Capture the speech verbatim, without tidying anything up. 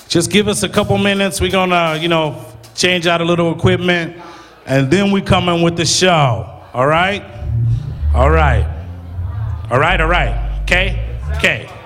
Just give us a couple minutes. We're gonna, you know, change out a little equipment, and then we come in with the show. All right? All right. All right, all right. Okay? Okay.